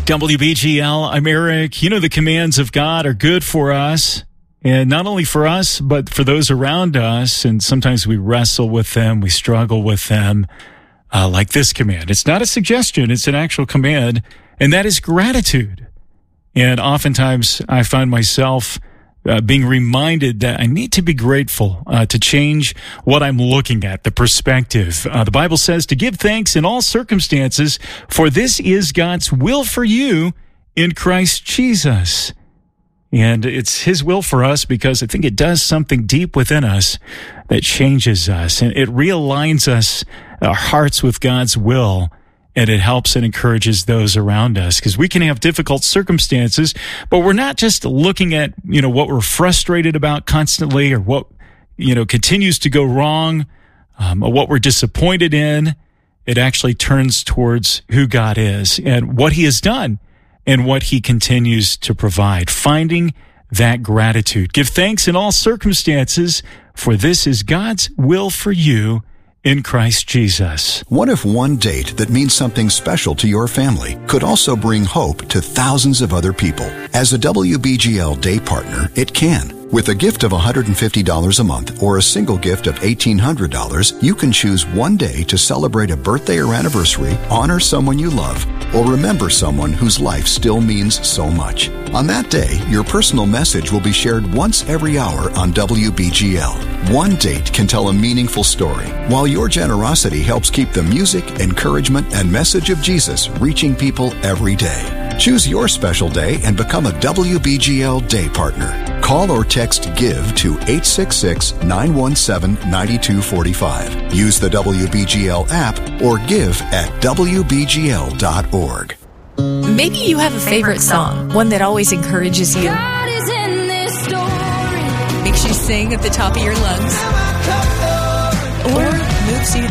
WBGL, I'm Eric. You know, the commands of God are good for us, and not only for us, but for those around us. And sometimes we wrestle with them, we struggle with them, like this command. It's not a suggestion, it's an actual command, and that is gratitude. And oftentimes I find myself being reminded that I need to be grateful to change what I'm looking at, the perspective. The Bible says to give thanks in all circumstances, for this is God's will for you in Christ Jesus. And it's His will for us because I think it does something deep within us that changes us, and it realigns us, our hearts with God's will. And it helps and encourages those around us, because we can have difficult circumstances, but we're not just looking at, what we're frustrated about constantly, or what, continues to go wrong, or what we're disappointed in. It actually turns towards who God is and what He has done and what He continues to provide. Finding that gratitude. Give thanks in all circumstances, for this is God's will for you in Christ Jesus. What if one date that means something special to your family could also bring hope to thousands of other people? As a WBGL day partner, it can. With a gift of $150 a month or a single gift of $1,800, you can choose one day to celebrate a birthday or anniversary, honor someone you love, or remember someone whose life still means so much. On that day, your personal message will be shared once every hour on WBGL. One date can tell a meaningful story, while your generosity helps keep the music, encouragement, and message of Jesus reaching people every day. Choose your special day and become a WBGL day partner. Call or text GIVE to 866-917-9245. Use the WBGL app or give at WBGL.org. Maybe you have a favorite song, one that always encourages you, God is in this story. makes you sing at the top of your lungs, or moves you